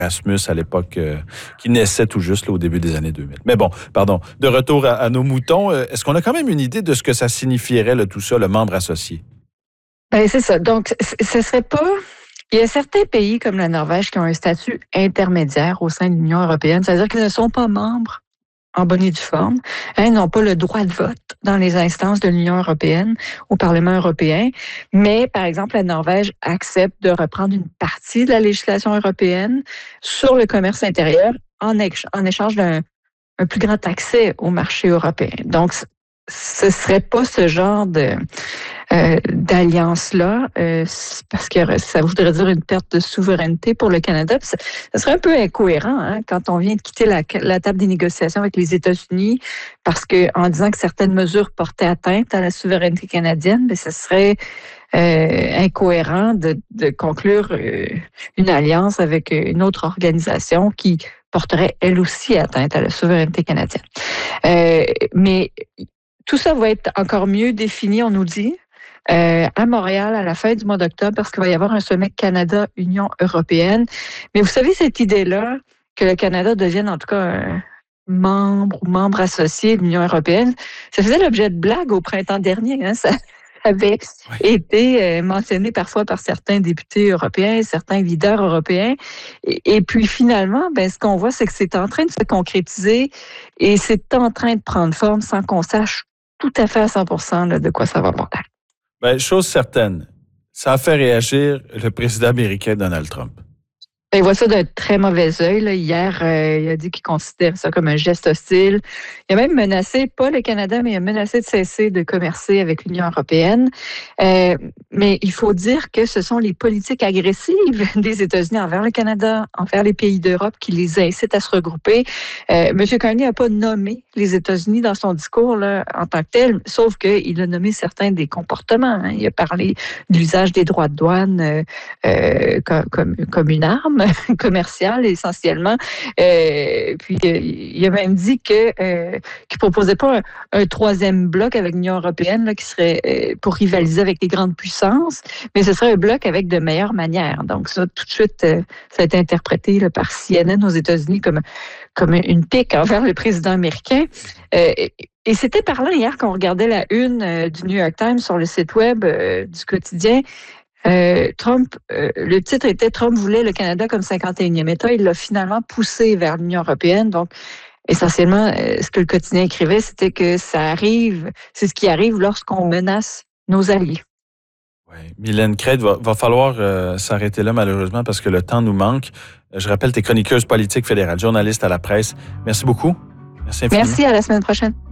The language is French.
Erasmus à l'époque, qui naissait tout juste là, au début des années 2000. Mais bon, pardon. De retour à nos moutons, est-ce qu'on a quand même une idée de ce que ça signifierait, tout ça, le membre associé? Ben, c'est ça. Donc, ce serait pas... Il y a certains pays comme la Norvège qui ont un statut intermédiaire au sein de l'Union européenne, c'est-à-dire qu'ils ne sont pas membres en bonne et due forme, ils n'ont pas le droit de vote dans les instances de l'Union européenne, au Parlement européen, mais par exemple, la Norvège accepte de reprendre une partie de la législation européenne sur le commerce intérieur en échange d'un plus grand accès au marché européen. Donc, ce serait pas ce genre d'alliance-là, parce que ça voudrait dire une perte de souveraineté pour le Canada. Ça serait un peu incohérent quand on vient de quitter la table des négociations avec les États-Unis, parce que en disant que certaines mesures portaient atteinte à la souveraineté canadienne, mais ce serait incohérent de conclure une alliance avec une autre organisation qui porterait elle aussi atteinte à la souveraineté canadienne. Mais tout ça va être encore mieux défini, on nous dit, à Montréal à la fin du mois d'octobre, parce qu'il va y avoir un sommet Canada-Union européenne. Mais vous savez, cette idée-là, que le Canada devienne en tout cas un membre associé de l'Union européenne, ça faisait l'objet de blagues au printemps dernier. Ça avait été mentionné parfois par certains députés européens, certains leaders européens. Et puis finalement, ce qu'on voit, c'est que c'est en train de se concrétiser et c'est en train de prendre forme sans qu'on sache tout à fait à 100% de quoi ça va porter. Chose certaine, ça a fait réagir le président américain Donald Trump. Il voit ça d'un très mauvais œil. Hier, il a dit qu'il considère ça comme un geste hostile. Il a même menacé, pas le Canada, mais il a menacé de cesser de commercer avec l'Union européenne. Mais il faut dire que ce sont les politiques agressives des États-Unis envers le Canada, envers les pays d'Europe qui les incitent à se regrouper. M. Carney n'a pas nommé les États-Unis dans son discours là, en tant que tel, sauf qu'il a nommé certains des comportements. Il a parlé de l'usage des droits de douane comme une arme commerciale essentiellement. Puis il a même dit qu'il proposait pas un troisième bloc avec l'Union européenne là, qui serait pour rivaliser avec les grandes puissances, mais ce serait un bloc avec de meilleures manières. Donc ça, tout de suite, ça a été interprété là, par CNN aux États-Unis comme une pique envers le président américain. Et c'était parlant hier qu'on regardait la une du New York Times sur le site web du quotidien. Trump, le titre était Trump voulait le Canada comme 51e État. Il l'a finalement poussé vers l'Union européenne. Donc, essentiellement, ce que le quotidien écrivait, c'était que c'est ce qui arrive lorsqu'on menace nos alliés. Oui. Mylène Craig, va falloir s'arrêter là malheureusement parce que le temps nous manque. Je rappelle, t'es chroniqueuse politique fédérale, journaliste à la presse. Merci beaucoup. Merci infiniment. Merci, à la semaine prochaine.